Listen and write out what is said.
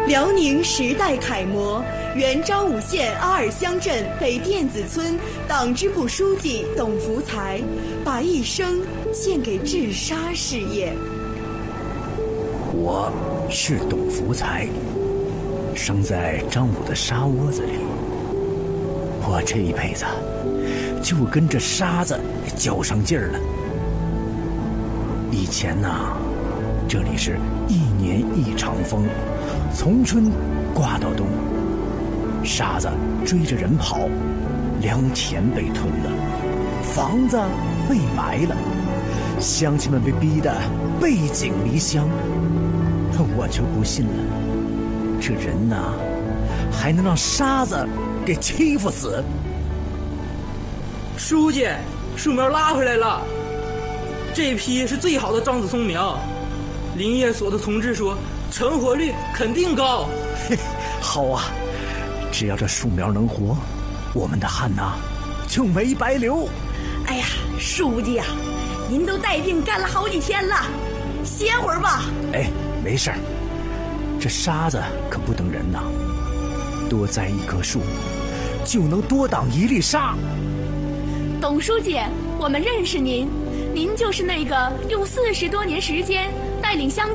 辽宁时代楷模，原彰武县阿尔乡镇北甸子村党支部书记董福才，把一生献给治沙事业。 我是董福才，生在张武的沙窝子里。我这一辈子就跟着沙子较上劲儿了。以前呢，这里是一年一场风，从春刮到冬，沙子追着人跑，良田被吞了，房子被埋了，乡亲们被逼得背井离乡。我就不信了，这人呐，还能让沙子给欺负死。 书记，树苗拉回来了，这批是最好的樟子松苗，林业所的同志说成活率肯定高。 好啊，只要这树苗能活，我们的汗呐就没白流。 哎呀，书记啊，您都带病干了好几天了，歇会儿吧。 哎，没事儿，这沙子可不等人呐，多栽一棵树就能多挡一粒沙。 董书记，我们认识您，您就是那个用40多年时间带领乡